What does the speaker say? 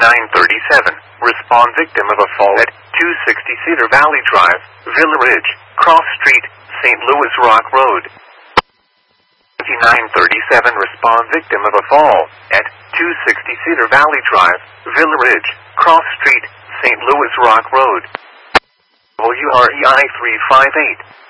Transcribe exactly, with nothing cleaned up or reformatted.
fifty-nine thirty-seven, respond victim of a fall at two sixty Cedar Valley Drive, Villa Ridge, Cross Street, Saint Louis Rock Road. fifty-nine thirty-seven, respond victim of a fall at two sixty Cedar Valley Drive, Villa Ridge, Cross Street, Saint Louis Rock Road. W R E I three five eight.